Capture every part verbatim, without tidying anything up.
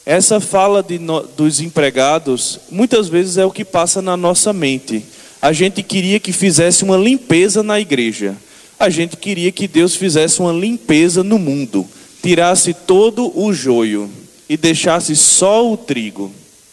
Essa fala de no, dos empregados, muitas vezes é o que passa na nossa mente. A gente queria que fizesse uma limpeza na igreja. A gente queria que Deus fizesse uma limpeza no mundo. Tirasse todo o joio e deixasse só o trigo.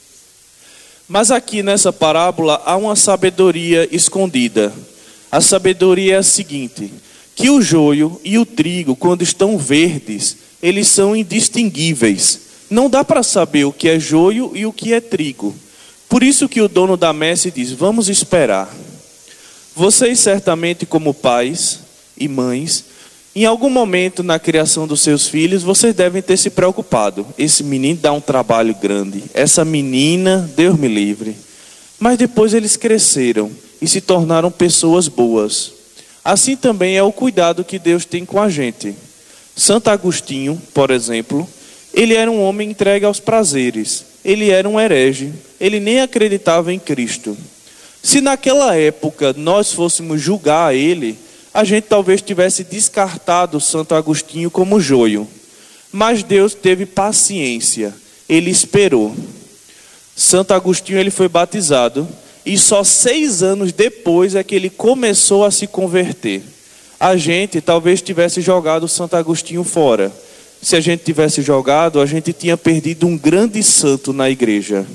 Mas aqui nessa parábola há uma sabedoria escondida. A sabedoria é a seguinte: que o joio e o trigo, quando estão verdes, eles são indistinguíveis. Não dá para saber o que é joio e o que é trigo. Por isso que o dono da messe diz: vamos esperar. Vocês certamente, como pais e mães, em algum momento na criação dos seus filhos, vocês devem ter se preocupado. Esse menino dá um trabalho grande. Essa menina, Deus me livre. Mas depois eles cresceram e se tornaram pessoas boas. Assim também é o cuidado que Deus tem com a gente. Santo Agostinho, por exemplo, ele era um homem entregue aos prazeres. Ele era um herege. Ele nem acreditava em Cristo. Se naquela época nós fôssemos julgar ele, a gente talvez tivesse descartado Santo Agostinho como joio. Mas Deus teve paciência. Ele esperou. Santo Agostinho ele foi batizado. E só seis anos depois é que ele começou a se converter. A gente talvez tivesse jogado Santo Agostinho fora. Se a gente tivesse jogado, a gente tinha perdido um grande santo na igreja.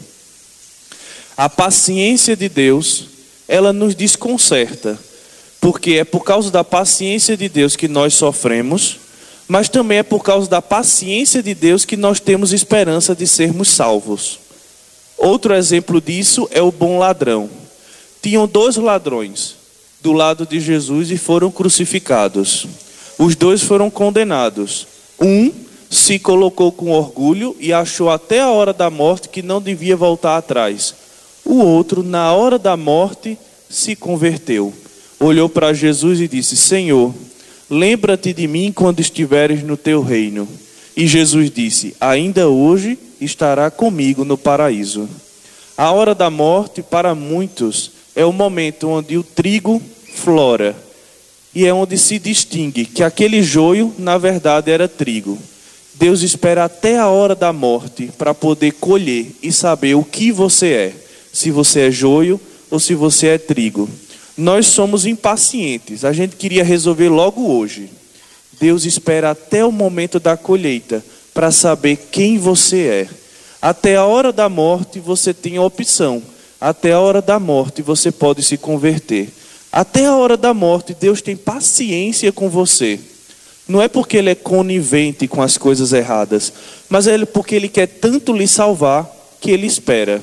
A paciência de Deus, ela nos desconcerta. Porque é por causa da paciência de Deus que nós sofremos, mas também é por causa da paciência de Deus que nós temos esperança de sermos salvos. Outro exemplo disso é o bom ladrão. Tinham dois ladrões do lado de Jesus e foram crucificados. Os dois foram condenados. Um se colocou com orgulho e achou até a hora da morte que não devia voltar atrás. O outro, na hora da morte, se converteu. Olhou para Jesus e disse: Senhor, lembra-te de mim quando estiveres no teu reino. E Jesus disse: ainda hoje estará comigo no paraíso. A hora da morte, para muitos, é o momento onde o trigo flora. E é onde se distingue que aquele joio, na verdade, era trigo. Deus espera até a hora da morte para poder colher e saber o que você é. Se você é joio ou se você é trigo. Nós somos impacientes, a gente queria resolver logo hoje. Deus espera até o momento da colheita para saber quem você é. Até a hora da morte você tem a opção. Até a hora da morte você pode se converter. Até a hora da morte Deus tem paciência com você. Não é porque Ele é conivente com as coisas erradas, mas é porque Ele quer tanto lhe salvar que Ele espera.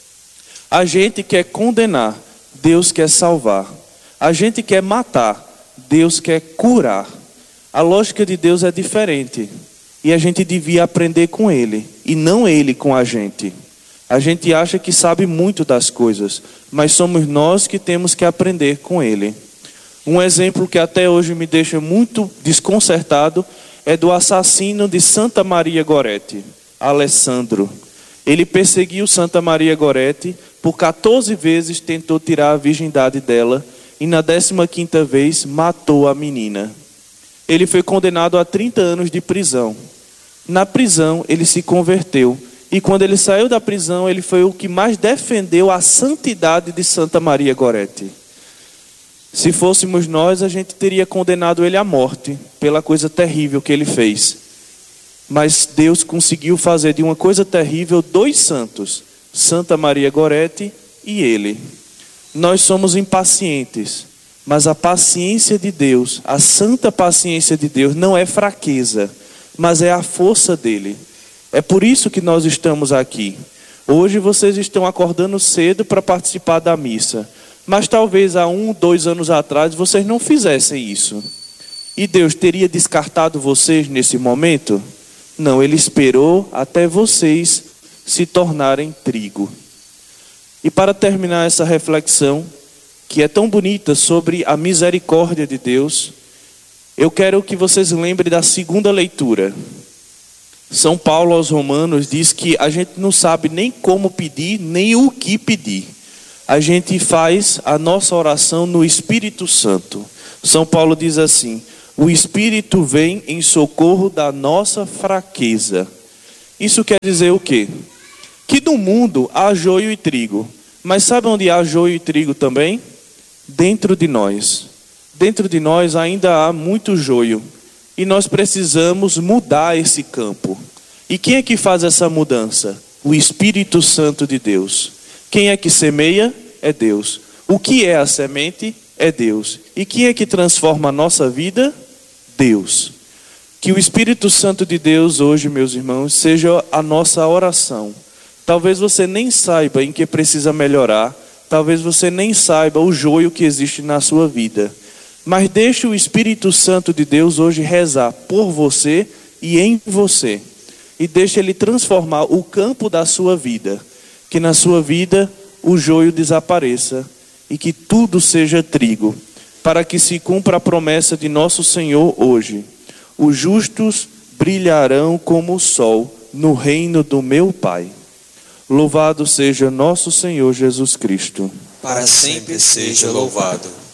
A gente quer condenar, Deus quer salvar. A gente quer matar, Deus quer curar. A lógica de Deus é diferente. E a gente devia aprender com Ele, e não Ele com a gente. A gente acha que sabe muito das coisas, mas somos nós que temos que aprender com Ele. Um exemplo que até hoje me deixa muito desconcertado é do assassino de Santa Maria Gorete, Alessandro. Ele perseguiu Santa Maria Gorete, por quatorze vezes tentou tirar a virgindade dela e na décima quinta vez matou a menina. Ele foi condenado a trinta anos de prisão. Na prisão ele se converteu e quando ele saiu da prisão ele foi o que mais defendeu a santidade de Santa Maria Gorete. Se fôssemos nós, a gente teria condenado ele à morte pela coisa terrível que ele fez. Mas Deus conseguiu fazer de uma coisa terrível dois santos, Santa Maria Gorete e ele. Nós somos impacientes, mas a paciência de Deus, a santa paciência de Deus não é fraqueza, mas é a força dele. É por isso que nós estamos aqui. Hoje vocês estão acordando cedo para participar da missa, mas talvez há um, dois anos atrás vocês não fizessem isso. E Deus teria descartado vocês nesse momento? Não, Ele esperou até vocês se tornarem trigo. E para terminar essa reflexão, que é tão bonita sobre a misericórdia de Deus, eu quero que vocês lembrem da segunda leitura. São Paulo aos Romanos diz que a gente não sabe nem como pedir, nem o que pedir. A gente faz a nossa oração no Espírito Santo. São Paulo diz assim: o Espírito vem em socorro da nossa fraqueza. Isso quer dizer o quê? Que no mundo há joio e trigo. Mas sabe onde há joio e trigo também? Dentro de nós. Dentro de nós ainda há muito joio. E nós precisamos mudar esse campo. E quem é que faz essa mudança? O Espírito Santo de Deus. Quem é que semeia? É Deus. O que é a semente? É Deus. E quem é que transforma a nossa vida? Deus. Que o Espírito Santo de Deus hoje, meus irmãos, seja a nossa oração. Talvez você nem saiba em que precisa melhorar. Talvez você nem saiba o joio que existe na sua vida. Mas deixe o Espírito Santo de Deus hoje rezar por você e em você. E deixe Ele transformar o campo da sua vida. Que na sua vida o joio desapareça e que tudo seja trigo. Para que se cumpra a promessa de nosso Senhor hoje. Os justos brilharão como o sol no reino do meu Pai. Louvado seja nosso Senhor Jesus Cristo. Para sempre seja louvado.